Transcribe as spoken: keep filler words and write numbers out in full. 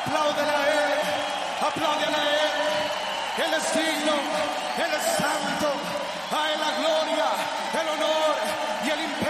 Apláudele a Él, apláudele a Él. Él es digno, Él es santo. A Él la gloria, el honor y el imperio.